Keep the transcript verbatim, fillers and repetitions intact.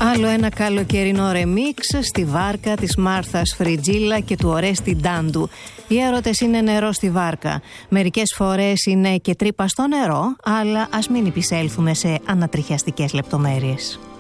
Άλλο ένα καλοκαιρινό ρεμίξ στη βάρκα της Μάρθας Φριτζίλα και του Ορέστη Ντάντου. Οι έρωτες είναι νερό στη βάρκα. Μερικές φορές είναι και τρύπα στο νερό, αλλά ας μην υπησέλθουμε σε ανατριχιαστικές λεπτομέρειες.